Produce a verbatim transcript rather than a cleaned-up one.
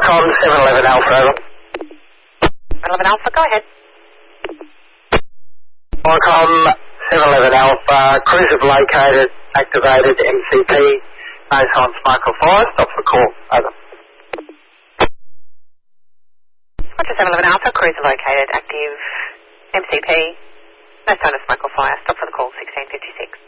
Oricon seven eleven Alpha, over. seven eleven Alpha, go ahead. Oricon seven eleven Alpha, cruiser located, activated, M C P, no sign smoke or fire, stop for call, over. Roger seven eleven Alpha, cruiser located, active, M C P, no sign of smoke or fire, stop for the call, sixteen fifty-six.